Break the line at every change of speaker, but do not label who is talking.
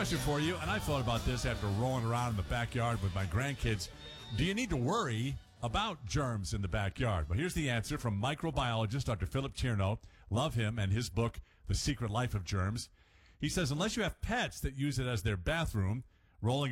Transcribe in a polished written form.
question for you, and I thought about this after rolling around in the backyard with my grandkids. Do you need to worry about germs in the backyard? But here's the answer from microbiologist Dr. Philip Tierno. Love him and his book, The Secret Life of Germs. He says, unless you have pets that use it as their bathroom, rolling